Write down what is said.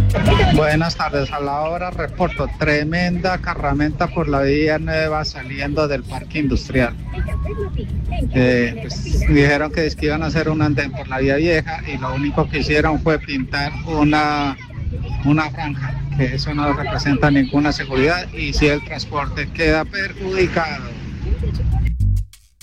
Buenas tardes, a la hora reporto tremenda carramenta por la vía nueva saliendo del parque industrial. Pues, dijeron que iban a hacer un andén por la vía vieja y lo único que hicieron fue pintar una franja, que eso no representa ninguna seguridad y si el transporte queda perjudicado.